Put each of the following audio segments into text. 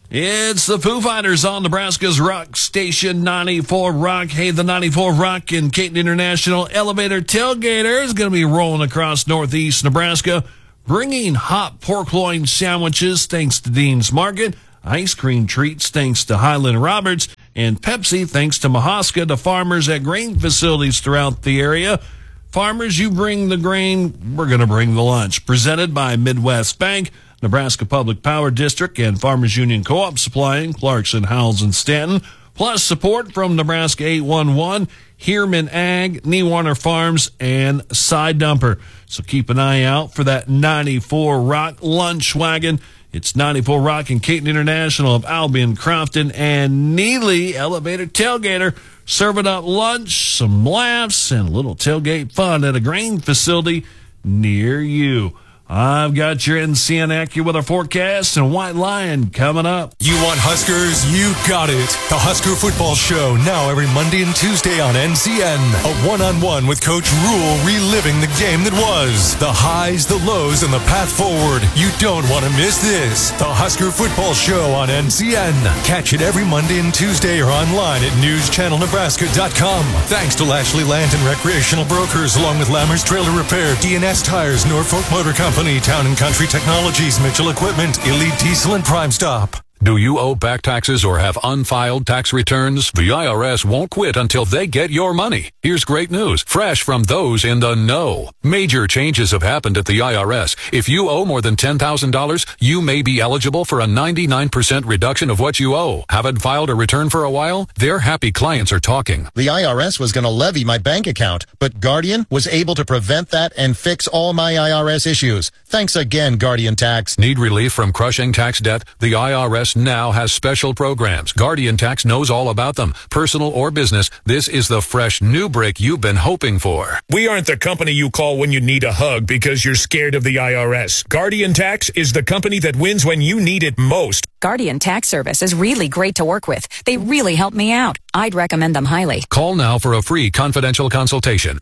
It's the Foo Fighters on Nebraska's Rock Station 94 Rock. Hey, the 94 Rock and Caton International Elevator Tailgater is going to be rolling across northeast Nebraska, bringing hot pork loin sandwiches thanks to Dean's Market, ice cream treats thanks to Highland Roberts, and Pepsi thanks to Mahaska to farmers at grain facilities throughout the area. Farmers, you bring the grain, we're going to bring the lunch. Presented by Midwest Bank, Nebraska Public Power District, and Farmers Union Co-op supplying Clarkson, Howells, and Stanton. Plus support from Nebraska 811, Heerman Ag, Newarner Farms, and Side Dumper. So keep an eye out for that 94 Rock lunch wagon. It's 94 Rock and Caton International of Albion, Crofton, and Neely Elevator Tailgater, serving up lunch, some laughs, and a little tailgate fun at a grain facility near you. I've got your NCN AccuWeather forecast and White Lion coming up. You want Huskers? You got it. The Husker Football Show, now every Monday and Tuesday on NCN. A one-on-one with Coach Rule, reliving the game that was. The highs, the lows, and the path forward. You don't want to miss this. The Husker Football Show on NCN. Catch it every Monday and Tuesday or online at newschannelnebraska.com. Thanks to Lashley Land and Recreational Brokers, along with Lammers Trailer Repair, DNS Tires, Norfolk Motor Company, Town and Country Technologies, Mitchell Equipment, Elite Diesel, and Prime Stop. Do you owe back taxes or have unfiled tax returns? The IRS won't quit until they get your money. Here's great news, fresh from those in the know. Major changes have happened at the IRS. If you owe more than $10,000, you may be eligible for a 99% reduction of what you owe. Haven't filed a return for a while? Their happy clients are talking. The IRS was going to levy my bank account, but Guardian was able to prevent that and fix all my IRS issues. Thanks again, Guardian Tax. Need relief from crushing tax debt? The IRS now has special programs. Guardian Tax knows all about them. Personal or business, this is the fresh new break you've been hoping for. We aren't the company you call when you need a hug because you're scared of the IRS. Guardian Tax is the company that wins when you need it most. Guardian Tax Service is really great to work with. They really help me out. I'd recommend them highly. Call now for a free confidential consultation.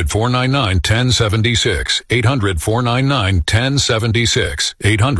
800-499-1076. 800-499-1076.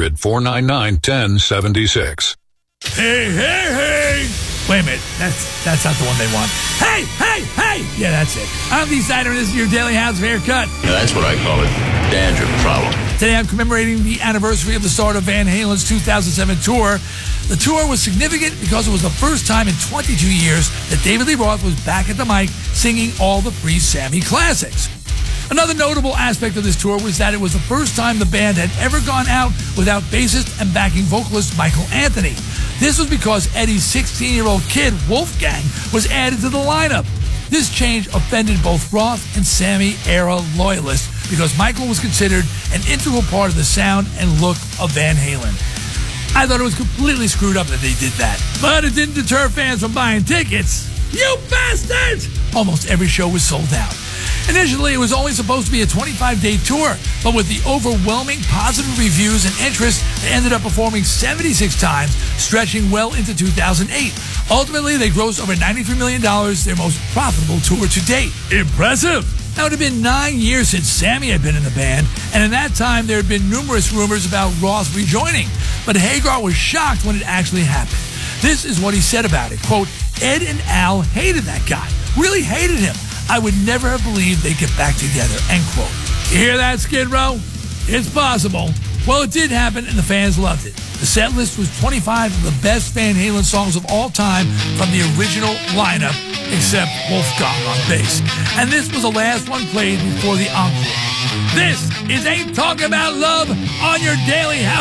800-499-1076. Hey, hey, hey! Wait a minute, that's not the one they want. Hey, hey, hey! Yeah, that's it. I'm the Sider, and this is your Daily House of Haircut. Yeah, that's what I call it. Dandruff problem. Today I'm commemorating the anniversary of the start of Van Halen's 2007 tour. The tour was significant because it was the first time in 22 years that David Lee Roth was back at the mic singing all the pre-Sammy classics. Another notable aspect of this tour was that it was the first time the band had ever gone out without bassist and backing vocalist Michael Anthony. This was because Eddie's 16-year-old kid, Wolfgang, was added to the lineup. This change offended both Roth and Sammy-era loyalists because Michael was considered an integral part of the sound and look of Van Halen. I thought it was completely screwed up that they did that. But it didn't deter fans from buying tickets. You bastards! Almost every show was sold out. Initially, it was only supposed to be a 25-day tour, but with the overwhelming positive reviews and interest, they ended up performing 76 times, stretching well into 2008. Ultimately, they grossed over $93 million, their most profitable tour to date. Impressive! Now, it had been 9 years since Sammy had been in the band, and in that time, there had been numerous rumors about Roth rejoining, but Hagar was shocked when it actually happened. This is what he said about it, quote, Ed and Al hated that guy, really hated him. I would never have believed they'd get back together, end quote. You hear that, Skid Row? It's possible. Well, it did happen, and the fans loved it. The set list was 25 of the best Van Halen songs of all time from the original lineup, except Wolfgang on bass. And this was the last one played before the encore. This is Ain't Talking About Love on your Daily House.